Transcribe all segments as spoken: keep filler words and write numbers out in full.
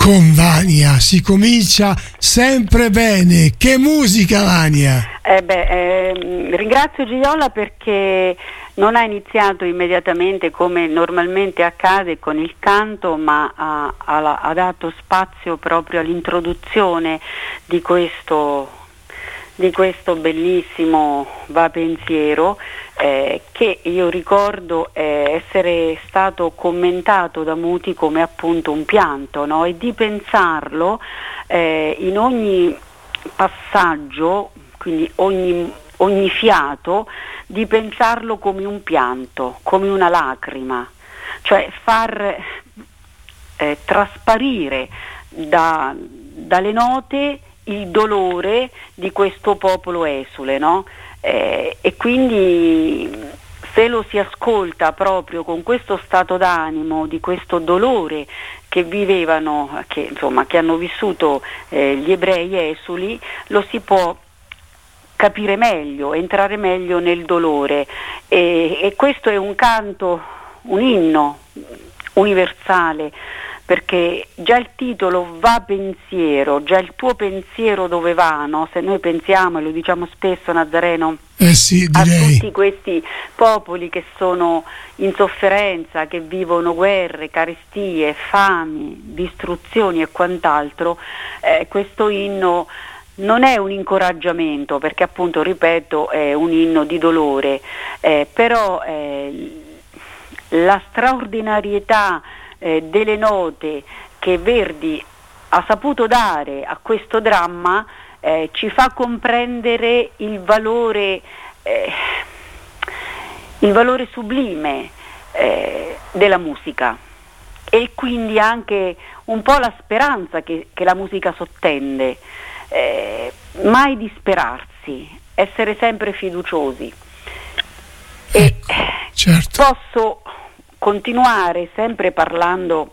con Vania si comincia sempre bene. Che musica, Vania! Eh beh, eh, ringrazio Gioiola perché non ha iniziato immediatamente come normalmente accade con il canto, ma ha, ha, ha dato spazio proprio all'introduzione di questo, di questo bellissimo Va Pensiero, eh, che io ricordo eh, essere stato commentato da Muti come appunto un pianto, no? E di pensarlo eh, in ogni passaggio, quindi ogni, ogni fiato, di pensarlo come un pianto, come una lacrima, cioè far eh, trasparire da, dalle note il dolore di questo popolo esule, no? Eh, e quindi se lo si ascolta proprio con questo stato d'animo, di questo dolore che vivevano, che insomma che hanno vissuto eh, gli ebrei esuli, lo si può capire meglio, entrare meglio nel dolore, e, e questo è un canto, un inno universale, perché già il titolo Va Pensiero, già il tuo pensiero dove va, no? Se noi pensiamo, e lo diciamo spesso, Nazareno, eh sì, a direi. tutti questi popoli che sono in sofferenza, che vivono guerre, carestie, fami, distruzioni e quant'altro, eh, questo inno non è un incoraggiamento, perché appunto, ripeto, è un inno di dolore, eh, però eh, la straordinarietà eh, delle note che Verdi ha saputo dare a questo dramma eh, ci fa comprendere il valore, eh, il valore sublime eh, della musica, e quindi anche un po' la speranza che, che la musica sottende. Eh, mai disperarsi, essere sempre fiduciosi. E certo. Posso continuare sempre parlando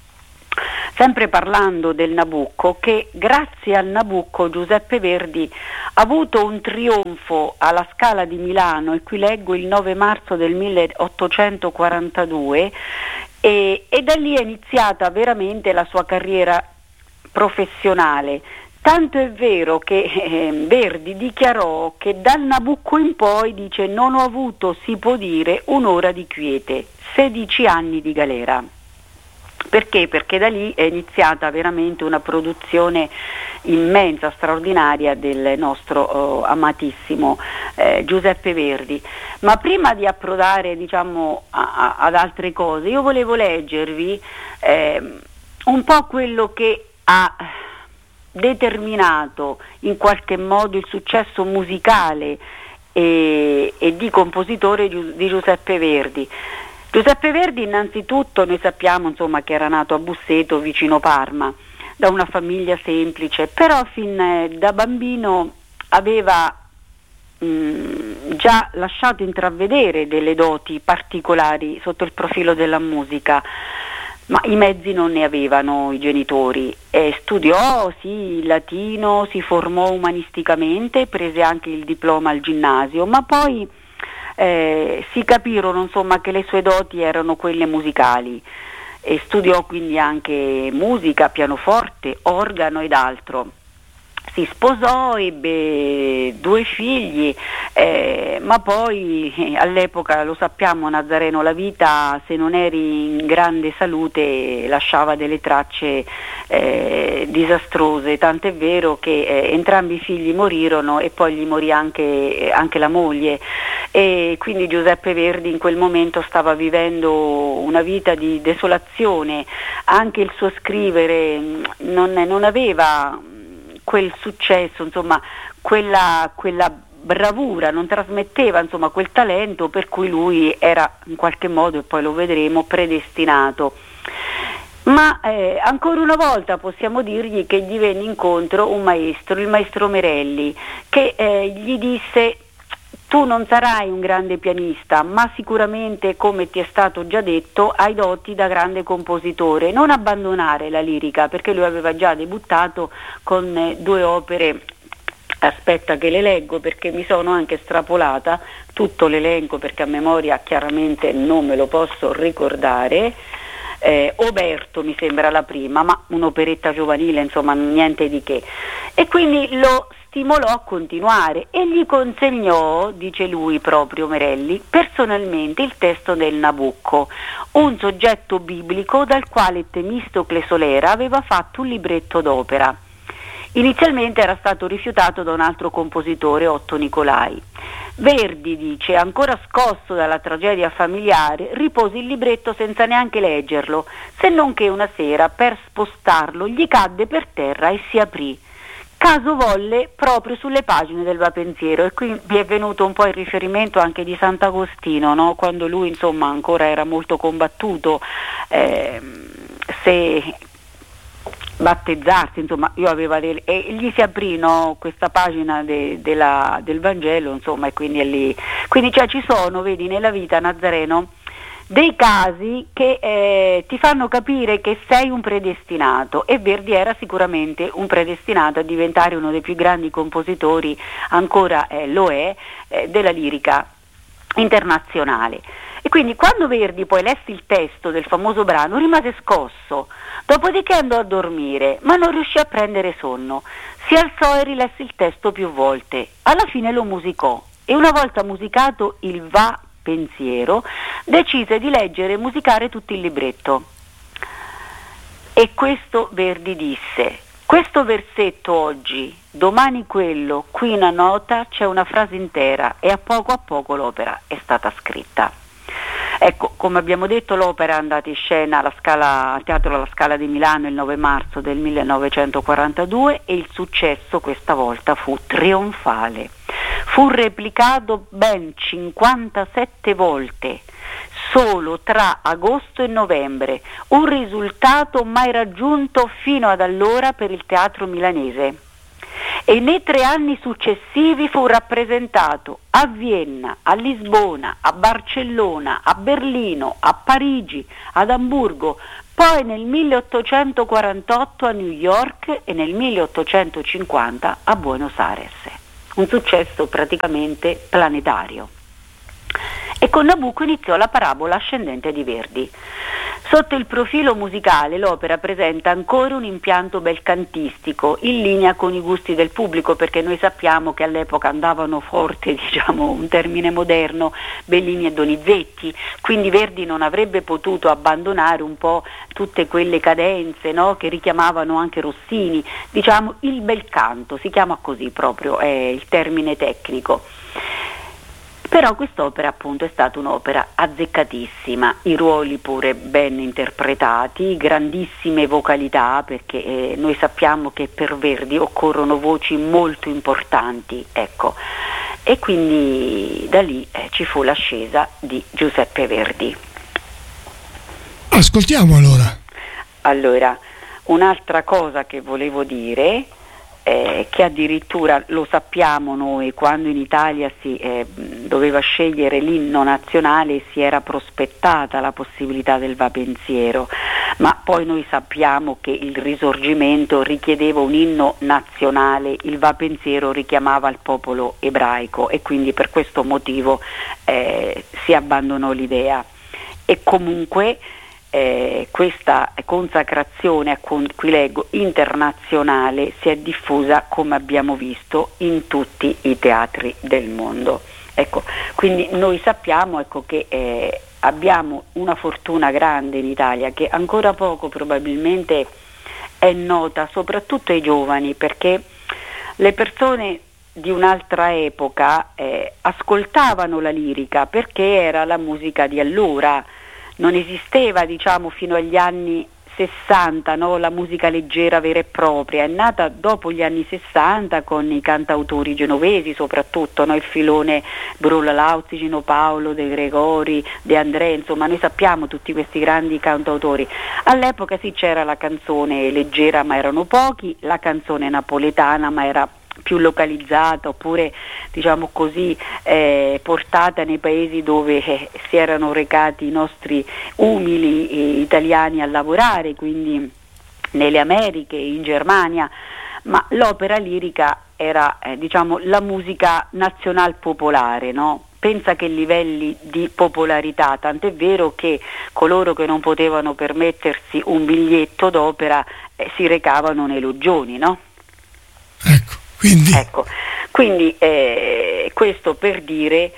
sempre parlando del Nabucco, che grazie al Nabucco Giuseppe Verdi ha avuto un trionfo alla Scala di Milano, e qui leggo il nove marzo del milleottocentoquarantadue, e, e da lì è iniziata veramente la sua carriera professionale. Tanto è vero che eh, Verdi dichiarò che dal Nabucco in poi, dice, non ho avuto, si può dire, un'ora di quiete, sedici anni di galera. Perché? Perché da lì è iniziata veramente una produzione immensa, straordinaria del nostro oh, amatissimo eh, Giuseppe Verdi. Ma prima di approdare, diciamo, a, a, ad altre cose, io volevo leggervi eh, un po' quello che ha determinato in qualche modo il successo musicale e, e di compositore di Giuseppe Verdi. Giuseppe Verdi, innanzitutto, noi sappiamo insomma che era nato a Busseto, vicino Parma, da una famiglia semplice, però fin eh, da bambino aveva mh, già lasciato intravedere delle doti particolari sotto il profilo della musica. Ma i mezzi non ne avevano i genitori, e studiò sì il latino, si formò umanisticamente, prese anche il diploma al ginnasio, ma poi eh, si capirono insomma che le sue doti erano quelle musicali, e studiò quindi anche musica, pianoforte, organo ed altro. Si sposò, ebbe due figli, eh, ma poi eh, all'epoca, lo sappiamo Nazareno, la vita, se non eri in grande salute, lasciava delle tracce eh, disastrose, tant'è vero che eh, entrambi i figli morirono, e poi gli morì anche, anche la moglie, e quindi Giuseppe Verdi in quel momento stava vivendo una vita di desolazione. Anche il suo scrivere non, non aveva quel successo, insomma, quella, quella bravura, non trasmetteva insomma quel talento per cui lui era in qualche modo, e poi lo vedremo, predestinato. Ma eh, ancora una volta possiamo dirgli che gli venne incontro un maestro, il maestro Merelli, che eh, gli disse: tu non sarai un grande pianista, ma sicuramente, come ti è stato già detto, hai doti da grande compositore. Non abbandonare la lirica, perché lui aveva già debuttato con eh, due opere. Aspetta che le leggo, perché mi sono anche strapolata tutto l'elenco, perché a memoria chiaramente non me lo posso ricordare. eh, Oberto mi sembra la prima, ma un'operetta giovanile, insomma niente di che, e quindi lo stimolò a continuare e gli consegnò, dice lui proprio Merelli, personalmente il testo del Nabucco, un soggetto biblico dal quale Temistocle Solera aveva fatto un libretto d'opera. Inizialmente era stato rifiutato da un altro compositore, Otto Nicolai. Verdi, dice, ancora scosso dalla tragedia familiare, ripose il libretto senza neanche leggerlo, se non che una sera, per spostarlo, gli cadde per terra e si aprì. Caso volle proprio sulle pagine del Va Pensiero, e qui mi è venuto un po' il riferimento anche di Sant'Agostino, no? Quando lui insomma ancora era molto combattuto, eh, se battezzarsi, insomma io avevo delle, e gli si aprì, no, questa pagina de, de la, del Vangelo, insomma, e quindi è lì, quindi cioè ci sono, vedi, nella vita, Nazareno, dei casi che eh, ti fanno capire che sei un predestinato, e Verdi era sicuramente un predestinato a diventare uno dei più grandi compositori, ancora eh, lo è, eh, della lirica internazionale. E quindi quando Verdi poi lesse il testo del famoso brano rimase scosso, dopodiché andò a dormire, ma non riuscì a prendere sonno. Si alzò e rilesse il testo più volte, alla fine lo musicò, e una volta musicato il Va Pensiero decise di leggere e musicare tutto il libretto. E questo Verdi disse: questo versetto oggi, domani quello, qui una nota, c'è una frase intera, e a poco a poco l'opera è stata scritta. Ecco, come abbiamo detto, l'opera è andata in scena alla Scala, al Teatro alla Scala di Milano il nove marzo del millenovecentoquarantadue, e il successo questa volta fu trionfale. Fu replicato ben cinquantasette volte, solo tra agosto e novembre, un risultato mai raggiunto fino ad allora per il teatro milanese. E nei tre anni successivi fu rappresentato a Vienna, a Lisbona, a Barcellona, a Berlino, a Parigi, ad Amburgo, poi nel milleottocentoquarantotto a New York e nel milleottocentocinquanta a Buenos Aires. Un successo praticamente planetario. E con Nabucco iniziò la parabola ascendente di Verdi. Sotto il profilo musicale l'opera presenta ancora un impianto belcantistico in linea con i gusti del pubblico, perché noi sappiamo che all'epoca andavano forte, diciamo un termine moderno, Bellini e Donizetti, quindi Verdi non avrebbe potuto abbandonare un po' tutte quelle cadenze, no, che richiamavano anche Rossini, diciamo il bel canto, si chiama così proprio, è il termine tecnico. Però quest'opera appunto è stata un'opera azzeccatissima, i ruoli pure ben interpretati, grandissime vocalità, perché eh, noi sappiamo che per Verdi occorrono voci molto importanti, ecco, e quindi da lì eh, ci fu l'ascesa di Giuseppe Verdi. Ascoltiamo allora. Allora, un'altra cosa che volevo dire, Eh, che addirittura lo sappiamo noi, quando in Italia si eh, doveva scegliere l'inno nazionale si era prospettata la possibilità del Va Pensiero, ma poi noi sappiamo che il Risorgimento richiedeva un inno nazionale, il Va Pensiero richiamava il popolo ebraico, e quindi per questo motivo eh, si abbandonò l'idea. E comunque Eh, questa consacrazione, a cui leggo, internazionale si è diffusa, come abbiamo visto, in tutti i teatri del mondo. Ecco, quindi noi sappiamo, ecco, che eh, abbiamo una fortuna grande in Italia, che ancora poco probabilmente è nota soprattutto ai giovani, perché le persone di un'altra epoca eh, ascoltavano la lirica perché era la musica di allora. Non esisteva, diciamo, fino agli anni sessanta, no, la musica leggera vera e propria, è nata dopo gli anni sessanta con i cantautori genovesi soprattutto, no, il filone Brulla Lauzi, Gino Paolo, De Gregori, De André, insomma noi sappiamo tutti questi grandi cantautori. All'epoca sì, c'era la canzone leggera ma erano pochi, la canzone napoletana ma era più localizzata, oppure diciamo così eh, portata nei paesi dove eh, si erano recati i nostri umili eh, italiani a lavorare, quindi nelle Americhe, in Germania, ma l'opera lirica era eh, diciamo la musica nazional popolare, no? pensa che livelli di popolarità, tant'è vero che coloro che non potevano permettersi un biglietto d'opera eh, si recavano nei loggioni, no? Ecco, quindi, ecco, quindi eh, questo per dire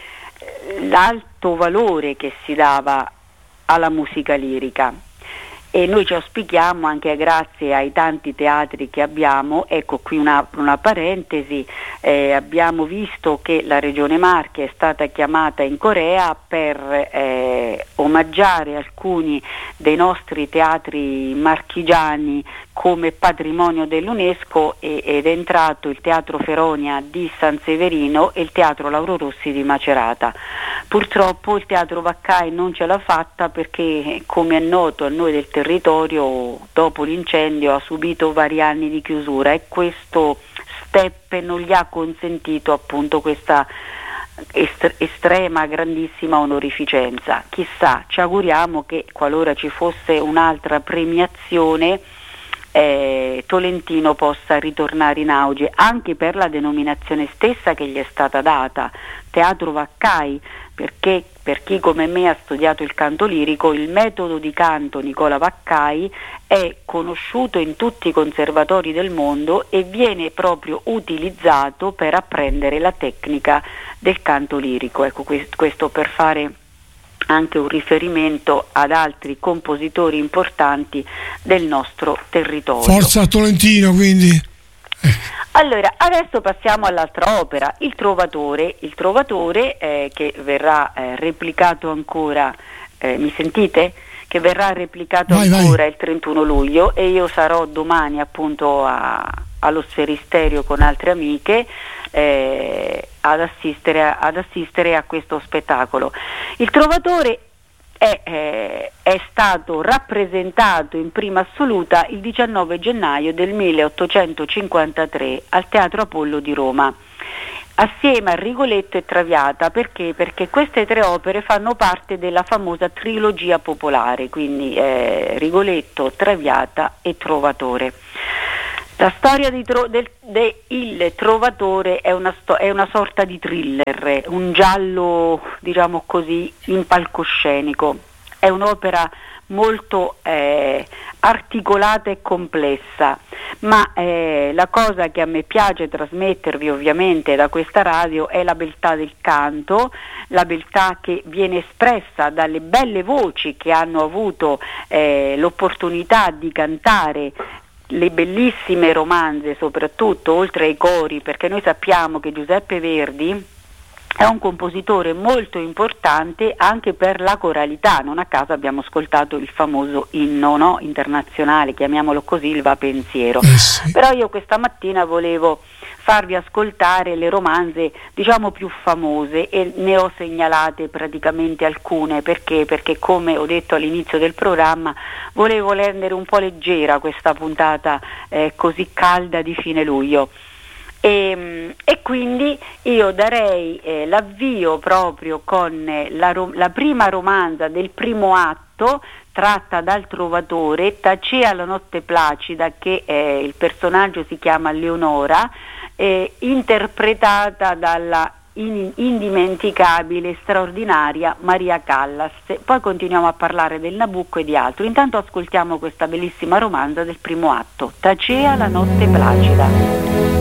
l'alto valore che si dava alla musica lirica, e noi ci auspichiamo anche grazie ai tanti teatri che abbiamo. Ecco qui una, una parentesi, eh, abbiamo visto che la Regione Marche è stata chiamata in Corea per eh, omaggiare alcuni dei nostri teatri marchigiani come patrimonio dell'UNESCO, e, ed è entrato il Teatro Feronia di San Severino e il Teatro Lauro Rossi di Macerata. Purtroppo il Teatro Vaccai non ce l'ha fatta perché, come è noto a noi del territorio, dopo l'incendio ha subito vari anni di chiusura, e questo step non gli ha consentito appunto questa est- estrema, grandissima onorificenza. Chissà, ci auguriamo che qualora ci fosse un'altra premiazione Eh, Tolentino possa ritornare in auge, anche per la denominazione stessa che gli è stata data, Teatro Vaccai, perché per chi come me ha studiato il canto lirico, il metodo di canto Nicola Vaccai è conosciuto in tutti i conservatori del mondo e viene proprio utilizzato per apprendere la tecnica del canto lirico. Ecco, questo per fare anche un riferimento ad altri compositori importanti del nostro territorio. Forza Tolentino, quindi. Allora, adesso passiamo all'altra opera, Il Trovatore, il Trovatore eh, che verrà eh, replicato ancora, eh, mi sentite? Che verrà replicato vai, ancora vai. il trentuno luglio, e io sarò domani appunto a, allo Sferisterio con altre amiche eh, ad, assistere a, ad assistere a questo spettacolo. Il Trovatore è, eh, è stato rappresentato in prima assoluta il diciannove gennaio del milleottocentocinquantatré al Teatro Apollo di Roma, assieme a Rigoletto e Traviata. Perché? Perché queste tre opere fanno parte della famosa trilogia popolare, quindi eh, Rigoletto, Traviata e Trovatore. La storia di tro- del de Il Trovatore è una, sto- è una sorta di thriller, un giallo, diciamo così, in palcoscenico. È un'opera molto eh, articolata e complessa, ma eh, la cosa che a me piace trasmettervi ovviamente da questa radio è la beltà del canto, la beltà che viene espressa dalle belle voci che hanno avuto eh, l'opportunità di cantare le bellissime romanze, soprattutto oltre ai cori, perché noi sappiamo che Giuseppe Verdi è un compositore molto importante anche per la coralità. Non a caso abbiamo ascoltato il famoso inno, no? internazionale, chiamiamolo così, il Va Pensiero. Eh sì. Però io questa mattina volevo farvi ascoltare le romanze diciamo più famose, e ne ho segnalate praticamente alcune. Perché? Perché come ho detto all'inizio del programma, volevo rendere un po' leggera questa puntata eh, così calda di fine luglio. E, e quindi io darei eh, l'avvio proprio con eh, la, ro- la prima romanza del primo atto, tratta dal Trovatore, Tacea la notte placida, che eh, il personaggio si chiama Leonora, eh, interpretata dalla in- indimenticabile, straordinaria Maria Callas. Poi continuiamo a parlare del Nabucco e di altro. Intanto ascoltiamo questa bellissima romanza del primo atto, Tacea la notte placida.